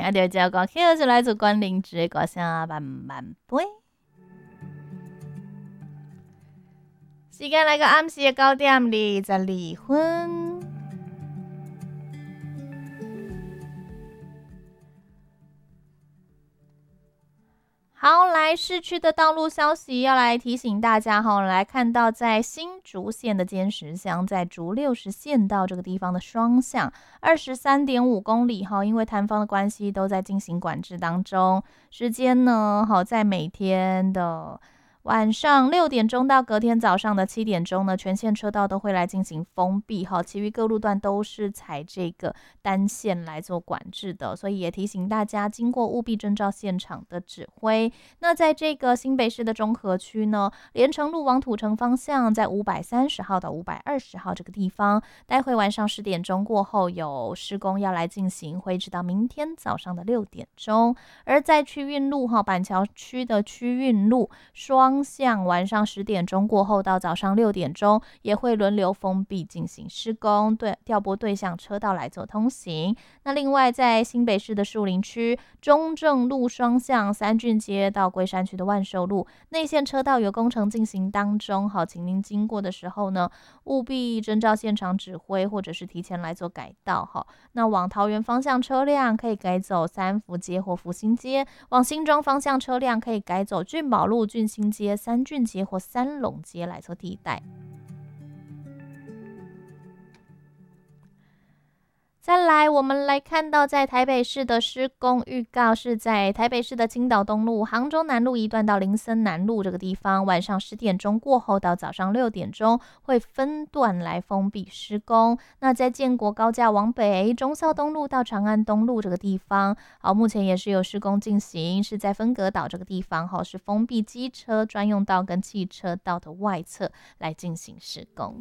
啊，就这歌曲是来自关凌芝的歌声《慢慢飞》。时间来到暗时的9:22分。好，来市区的道路消息要来提醒大家哈，来看到在新竹县的尖石乡，在竹60县道这个地方的双向23.5公里哈，因为摊方的关系都在进行管制当中。时间呢，好在每天的晚上6点钟到隔天早上的7点钟呢，全线车道都会来进行封闭哈，其余各路段都是采这个单线来做管制的，所以也提醒大家经过务必遵照现场的指挥。那在这个新北市的中和区呢，连城路往土城方向，在530号到520号这个地方，待会晚上10点钟过后有施工要来进行，会直到明天早上的6点钟。而在区运路哈，板桥区的区运路双向晚上10点钟过后到早上6点钟，也会轮流封闭进行施工，对调拨对向车道来做通行。那另外在新北市的树林区中正路双向三郡街到龟山区的万寿路内线车道有工程进行当中，好，请您经过的时候呢，务必遵照现场指挥，或者是提前来做改道哈。那往桃园方向车辆可以改走三福街或福兴街，往新庄方向车辆可以改走俊宝路、俊兴街、三郡街或三龙街来做替代。再来，我们来看到在台北市的施工预告是在台北市的青岛东路、杭州南路一段到林森南路这个地方，晚上10点钟过后到早上6点钟会分段来封闭施工。那在建国高架往北、忠孝东路到长安东路这个地方，好，目前也是有施工进行，是在分隔岛这个地方，好，是封闭机车专用道跟汽车道的外侧来进行施工。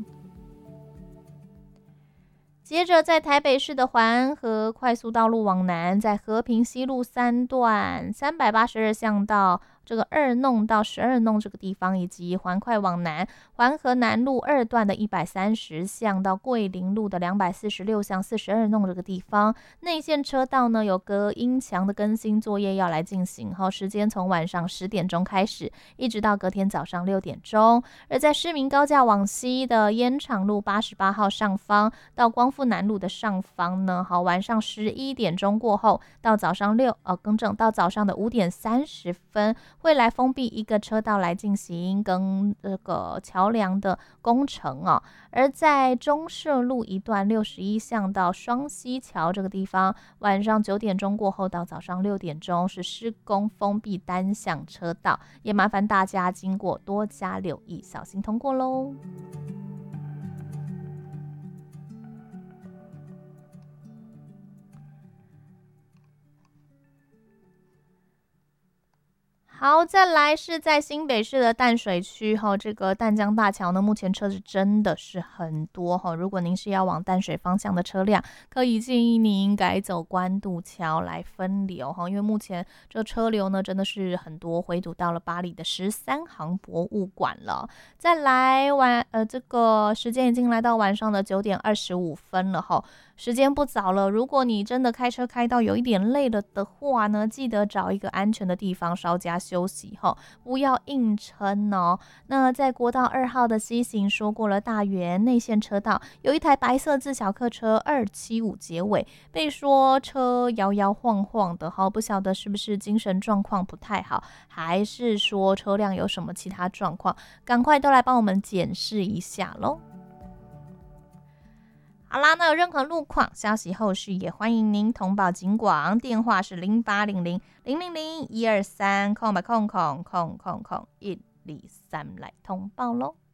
接着在台北市的环河快速道路往南，在和平西路3段382巷道这个2弄到12弄这个地方，以及环快往南环河南路2段的130巷到桂林路的246巷42弄这个地方，内线车道呢有隔音墙的更新作业要来进行，好，时间从晚上10点钟开始，一直到隔天早上6点钟。而在市民高架往西的烟厂路88号上方到光复南路的上方呢，好，晚上11点钟过后到早上到早上的5点30分。会来封闭一个车道来进行跟这个桥梁的工程哦。而在中社路一段61巷到双溪桥这个地方，晚上9点钟过后到早上6点钟是施工封闭单向车道，也麻烦大家经过多加留意，小心通过咯。好，再来是在新北市的淡水区这个淡江大桥呢，目前车子真的是很多如果您是要往淡水方向的车辆，可以建议您改走关渡桥来分流因为目前这车流呢真的是很多，回堵到了巴黎的13行博物馆了。再来这个时间已经来到晚上的9点25分了时间不早了，如果你真的开车开到有一点累了的话呢，记得找一个安全的地方稍加休息不要硬撑哦。那在国道2号的西行说过了大园内线车道，有一台白色自小客车275结尾，被说车摇摇晃晃的不晓得是不是精神状况不太好，还是说车辆有什么其他状况，赶快都来帮我们检视一下咯。好啦，那有任何路况消息后续也欢迎您通报警广，电话是0800-000-123，空123来通报咯。